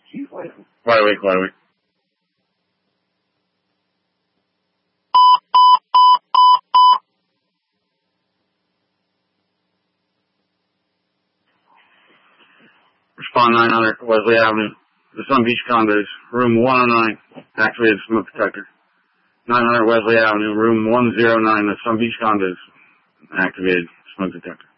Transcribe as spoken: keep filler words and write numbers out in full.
Wide awake, wide awake. Respond nine hundred, Wesley Avenue. The Sun Beach condos, room one oh nine, activated smoke detector. nine hundred Wesley Avenue, room one oh nine, the Sun Beach condos, activated smoke detector.